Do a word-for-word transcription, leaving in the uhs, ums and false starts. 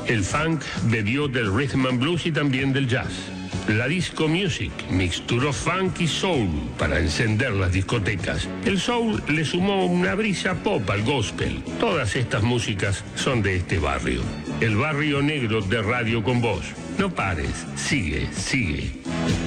El funk bebió del rhythm and blues y también del jazz. La disco music mixturó funk y soul para encender las discotecas. El soul le sumó una brisa pop al gospel. Todas estas músicas son de este barrio. El barrio negro de Radio con Voz. No pares, sigue, sigue.